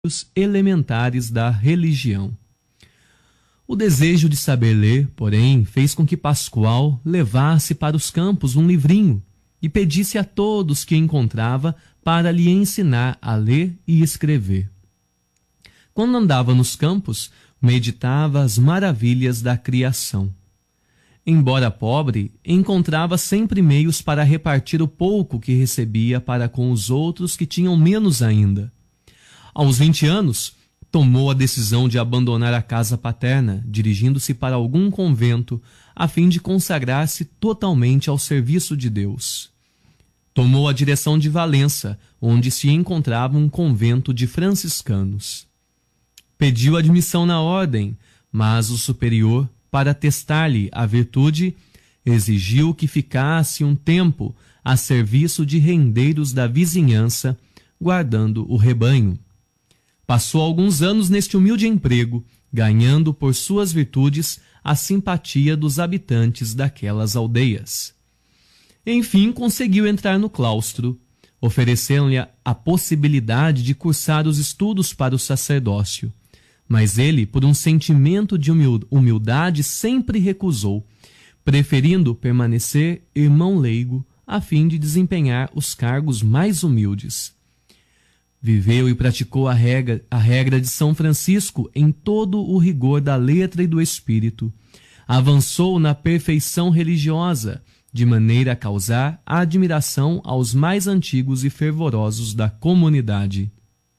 elementares da religião. O desejo de saber ler, porém, fez com que Pascoal levasse para os campos um livrinho e pedisse a todos que encontrava para lhe ensinar a ler e escrever. Quando andava nos campos, meditava as maravilhas da criação. Embora pobre, encontrava sempre meios para repartir o pouco que recebia para com os outros que tinham menos ainda. Aos 20 anos, tomou a decisão de abandonar a casa paterna, dirigindo-se para algum convento, a fim de consagrar-se totalmente ao serviço de Deus. Tomou a direção de Valença, onde se encontrava um convento de franciscanos. Pediu admissão na ordem, mas o superior, para testar-lhe a virtude, exigiu que ficasse um tempo a serviço de rendeiros da vizinhança, guardando o rebanho. Passou alguns anos neste humilde emprego, ganhando por suas virtudes a simpatia dos habitantes daquelas aldeias. Enfim, conseguiu entrar no claustro, oferecendo-lhe a possibilidade de cursar os estudos para o sacerdócio. Mas ele, por um sentimento de humildade, sempre recusou, preferindo permanecer irmão leigo a fim de desempenhar os cargos mais humildes. Viveu e praticou a regra de São Francisco em todo o rigor da letra e do espírito. Avançou na perfeição religiosa, de maneira a causar admiração aos mais antigos e fervorosos da comunidade.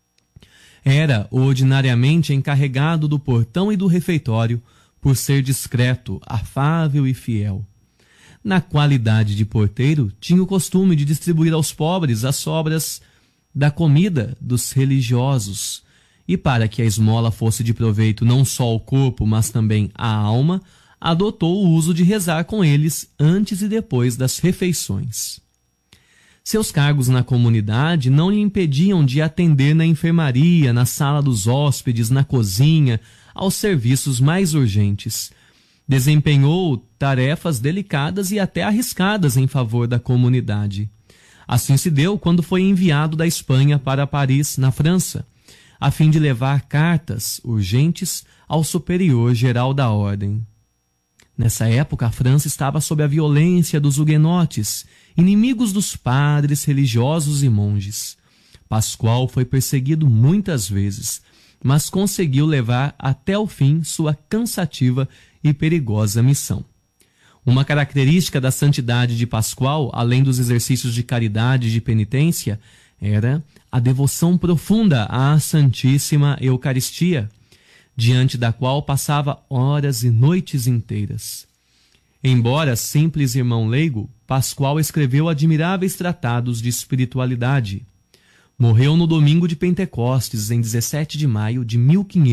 Era ordinariamente encarregado do portão e do refeitório, por ser discreto, afável e fiel. Na qualidade de porteiro, tinha o costume de distribuir aos pobres as sobras da comida dos religiosos, e para que a esmola fosse de proveito não só ao corpo, mas também à alma, adotou o uso de rezar com eles antes e depois das refeições. Seus cargos na comunidade não lhe impediam de atender na enfermaria, na sala dos hóspedes, na cozinha, aos serviços mais urgentes. Desempenhou tarefas delicadas e até arriscadas em favor da comunidade. Assim se deu quando foi enviado da Espanha para Paris, na França, a fim de levar cartas urgentes ao superior-geral da ordem. Nessa época, a França estava sob a violência dos huguenotes, inimigos dos padres, religiosos e monges. Pascoal foi perseguido muitas vezes, mas conseguiu levar até o fim sua cansativa e perigosa missão. Uma característica da santidade de Pascoal, além dos exercícios de caridade e de penitência, era a devoção profunda à Santíssima Eucaristia, diante da qual passava horas e noites inteiras. Embora simples irmão leigo, Pascoal escreveu admiráveis tratados de espiritualidade. Morreu no domingo de Pentecostes, em 17 de maio de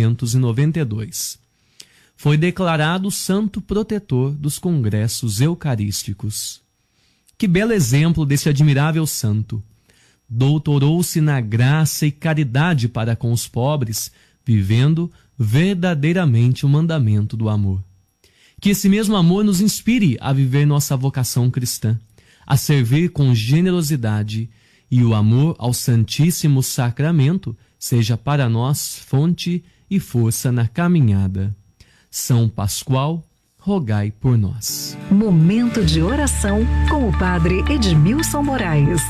1592. Foi declarado santo protetor dos congressos eucarísticos. Que belo exemplo desse admirável santo! Doutorou-se na graça e caridade para com os pobres, vivendo verdadeiramente o mandamento do amor. Que esse mesmo amor nos inspire a viver nossa vocação cristã, a servir com generosidade, e o amor ao Santíssimo Sacramento seja para nós fonte e força na caminhada. São Pascoal, rogai por nós. Momento de oração com o Padre Edmilson Moraes.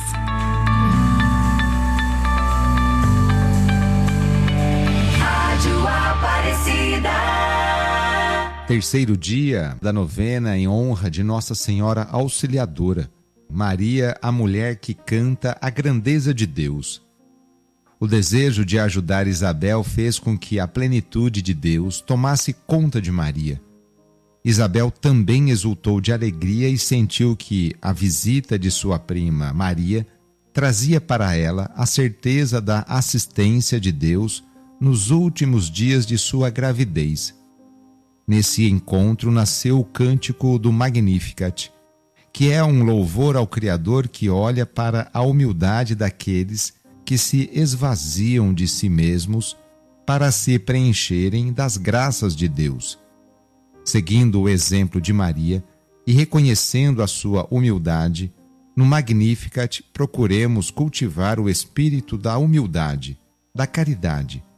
Rádio Aparecida. Terceiro dia da novena em honra de Nossa Senhora Auxiliadora, Maria, a mulher que canta a grandeza de Deus. O desejo de ajudar Isabel fez com que a plenitude de Deus tomasse conta de Maria. Isabel também exultou de alegria e sentiu que a visita de sua prima Maria trazia para ela a certeza da assistência de Deus nos últimos dias de sua gravidez. Nesse encontro nasceu o cântico do Magnificat, que é um louvor ao Criador que olha para a humildade daqueles que se esvaziam de si mesmos para se preencherem das graças de Deus. Seguindo o exemplo de Maria e reconhecendo a sua humildade, no Magnificat procuremos cultivar o espírito da humildade, da caridade